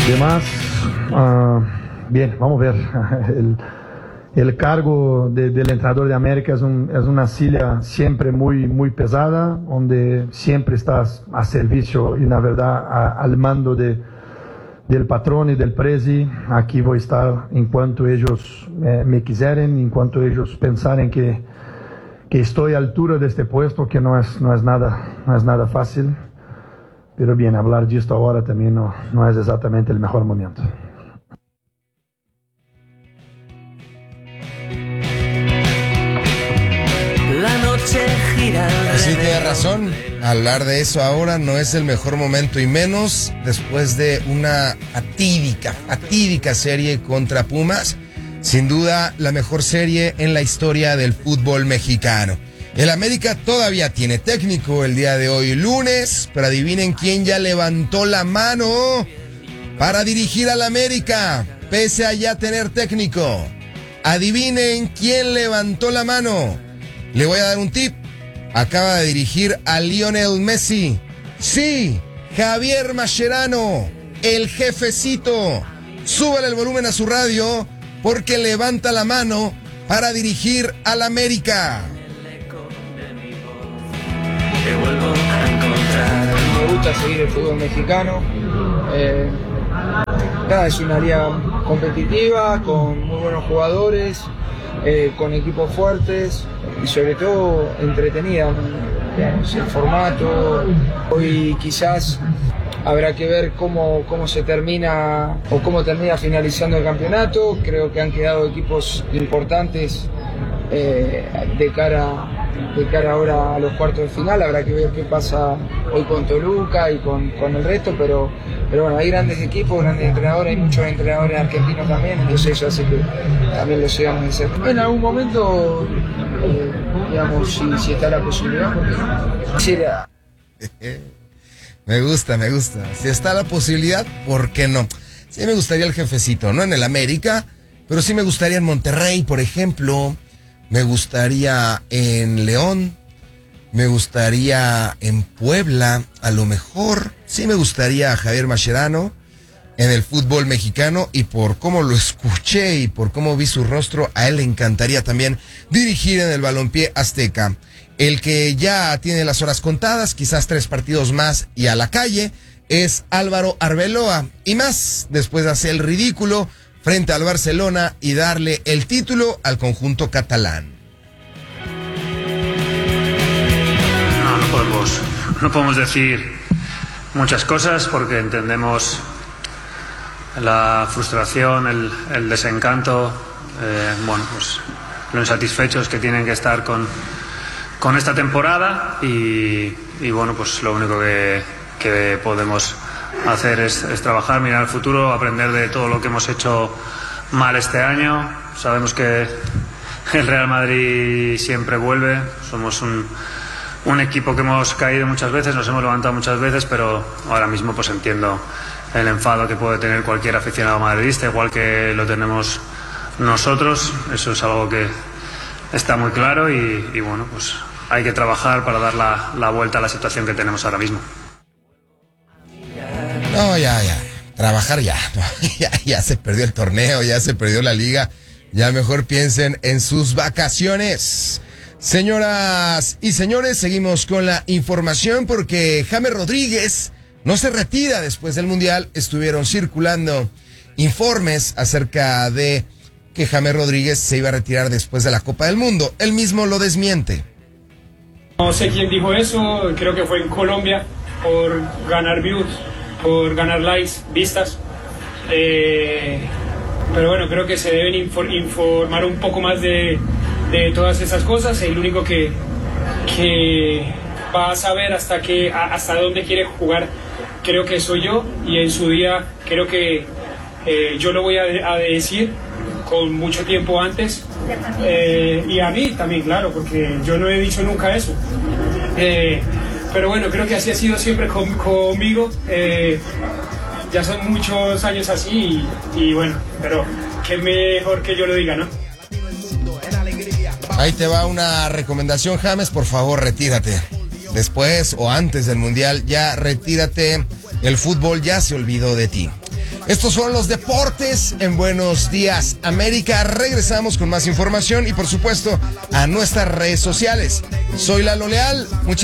Demás, bien, vamos a ver. El cargo del entrenador de América es una silla siempre muy pesada, donde siempre estás a servicio y la verdad al mando del patrón y del presi. Aquí voy a estar en cuanto ellos me quisieren, en cuanto ellos pensaren que estoy a altura de este puesto, que no es nada fácil. Pero bien, hablar de esto ahora también no es exactamente el mejor momento. La noche gira. Sí, tiene razón. Hablar de eso ahora no es el mejor momento, y menos después de una fatídica serie contra Pumas. Sin duda, la mejor serie en la historia del fútbol mexicano. El América todavía tiene técnico el día de hoy, lunes, pero adivinen quién ya levantó la mano para dirigir al América, pese a ya tener técnico. Adivinen quién levantó la mano. Le voy a dar un tip. Acaba de dirigir a Lionel Messi. Sí, Javier Mascherano, el jefecito. Súbale el volumen a su radio porque levanta la mano para dirigir al América. Me gusta seguir el fútbol mexicano. Es una liga competitiva, con muy buenos jugadores, con equipos fuertes y sobre todo entretenida. El formato, hoy quizás habrá que ver cómo se termina o cómo termina finalizando el campeonato. Creo que han quedado equipos importantes de cara ahora a los cuartos de final. Habrá que ver qué pasa hoy con Toluca y con el resto, pero bueno, hay grandes equipos, grandes entrenadores, hay muchos entrenadores argentinos también, entonces eso hace que también lo sigamos de cerca. En algún momento, digamos, si está la posibilidad, porque quisiera. Me gusta. Si está la posibilidad, ¿por qué no? Sí me gustaría el jefecito, no en el América, pero sí me gustaría en Monterrey, por ejemplo. Me gustaría en León, me gustaría en Puebla, a lo mejor. Sí me gustaría a Javier Mascherano en el fútbol mexicano, y por cómo lo escuché y por cómo vi su rostro, a él le encantaría también dirigir en el balompié azteca. El que ya tiene las horas contadas, quizás 3 partidos más y a la calle, es Álvaro Arbeloa, y más después de hacer el ridículo frente al Barcelona y darle el título al conjunto catalán. No podemos decir muchas cosas porque entendemos la frustración, el desencanto, pues lo insatisfechos que tienen que estar con esta temporada y bueno, pues lo único que podemos hacer es trabajar, mirar al futuro, aprender de todo lo que hemos hecho mal este año. Sabemos que el Real Madrid siempre vuelve, somos un equipo que hemos caído muchas veces, nos hemos levantado muchas veces, pero ahora mismo pues entiendo el enfado que puede tener cualquier aficionado madridista, igual que lo tenemos nosotros. Eso es algo que está muy claro y bueno, pues hay que trabajar para dar la vuelta a la situación que tenemos ahora mismo. No, ya. Trabajar ya. Ya se perdió el torneo, ya se perdió la liga. Ya mejor piensen en sus vacaciones. Señoras y señores, seguimos con la información porque James Rodríguez no se retira después del Mundial. Estuvieron circulando informes acerca de que James Rodríguez se iba a retirar después de la Copa del Mundo. Él mismo lo desmiente. No sé quién dijo eso, creo que fue en Colombia, por ganar views, por ganar likes, vistas. Pero bueno, creo que se deben informar un poco más de todas esas cosas. El único que va a saber hasta dónde quiere jugar, creo que soy yo, y en su día creo que yo lo voy a decir con mucho tiempo antes, y a mí también, claro, porque yo no he dicho nunca eso. Pero bueno, creo que así ha sido siempre conmigo. Ya son muchos años así y bueno, pero qué mejor que yo lo diga, ¿no? Ahí te va una recomendación, James, por favor, retírate. Después o antes del Mundial, ya retírate. El fútbol ya se olvidó de ti. Estos fueron los deportes en Buenos Días América. Regresamos con más información y por supuesto a nuestras redes sociales. Soy Lalo Leal.